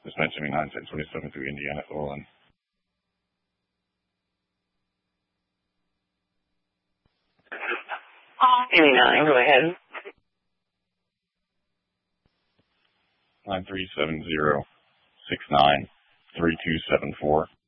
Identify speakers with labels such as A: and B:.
A: Dispatch 79, 1027 through Indiana, Orland.
B: 89, go ahead.
A: 9370693274.